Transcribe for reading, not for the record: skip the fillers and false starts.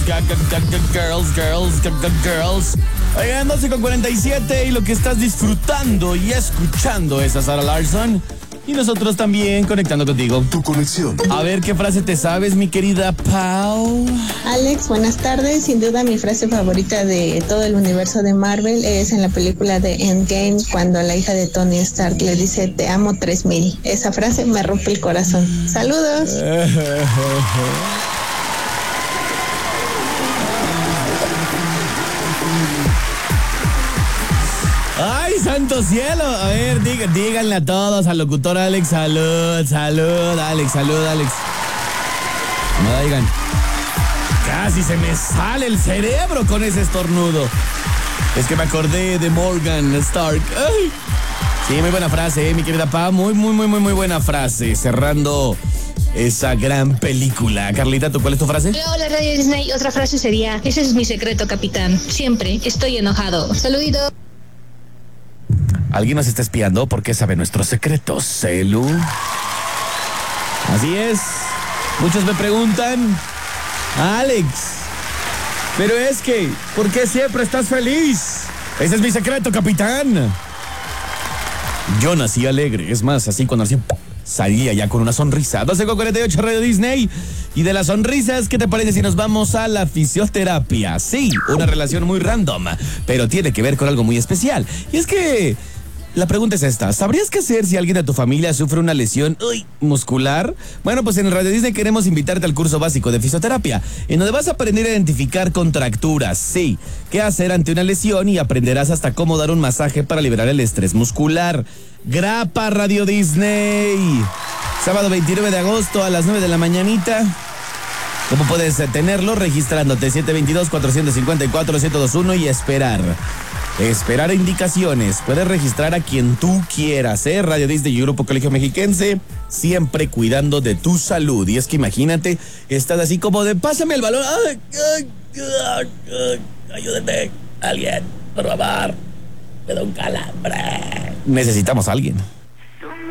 girls. Oigan, 12:47 y lo que estás disfrutando y escuchando es a Sarah Larsson. Y nosotros también conectando contigo. Tu conexión. A ver, ¿qué frase te sabes, mi querida Pau? Alex, buenas tardes. Sin duda mi frase favorita de todo el universo de Marvel es en la película de Endgame, cuando la hija de Tony Stark le dice te amo 3000. Esa frase me rompe el corazón. Saludos. ¡Ay, santo cielo! A ver, díganle a todos, al locutor Alex, salud, Alex. No digan. Casi se me sale el cerebro con ese estornudo. Es que me acordé de Morgan Stark. ¡Ay! Sí, muy buena frase, mi querida Pa. Muy buena frase. Cerrando esa gran película. Carlita, ¿tú cuál es tu frase? Hola, Radio Disney. Otra frase sería: ese es mi secreto, capitán. Siempre estoy enojado. Saludito. Alguien nos está espiando porque sabe nuestros secretos, Celu. Así es. Muchos me preguntan, Alex, pero es que, ¿por qué siempre estás feliz? Ese es mi secreto, capitán. Yo nací alegre. Es más, así cuando nací, salía ya con una sonrisa. 12:48 Radio Disney. Y de las sonrisas, ¿qué te parece si nos vamos a la fisioterapia? Sí, una relación muy random, pero tiene que ver con algo muy especial. Y es que la pregunta es esta: ¿sabrías qué hacer si alguien de tu familia sufre una lesión muscular? Bueno, pues en el Radio Disney queremos invitarte al curso básico de fisioterapia, en donde vas a aprender a identificar contracturas, sí, qué hacer ante una lesión, y aprenderás hasta cómo dar un masaje para liberar el estrés muscular. Grapa, Radio Disney. Sábado 29 de agosto a las 9 de la mañanita. ¿Cómo puedes tenerlo? Registrándote 722-454-1021 y esperar indicaciones. Puedes registrar a quien tú quieras, Radio Disney y Grupo Colegio Mexiquense, siempre cuidando de tu salud. Y es que imagínate, estás así como de pásame el balón. Ayúdame, alguien, por favor, me da un calambre. Necesitamos a alguien.